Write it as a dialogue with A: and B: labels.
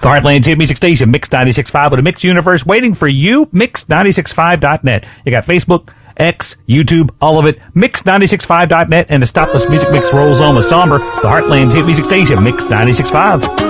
A: The Heartland's hit music station, Mix 96.5, with a Mix universe waiting for you. Mix965.net. You got Facebook, X, YouTube, all of it. Mix965.net, and the Stopless Music Mix rolls on with Somber. The Heartland's hit music station, Mix 96.5.